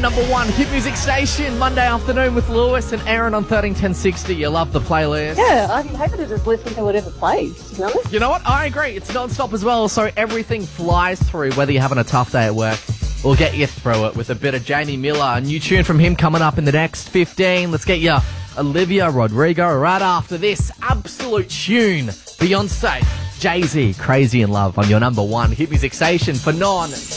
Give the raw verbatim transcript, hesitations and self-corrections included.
number one hit music station, Monday afternoon with Lewis and Aaron on thirteen ten sixty. You love the playlist. Yeah, I'm happy to just listen to whatever plays, to be honest. You know what? I agree. It's non-stop as well, so everything flies through, whether you're having a tough day at work. We'll get you through it with a bit of Jamie Miller. A new tune from him coming up in the next fifteen. Let's get you Olivia Rodrigo right after this absolute tune. Beyonce, Jay-Z, Crazy in Love on your number one hit music station for non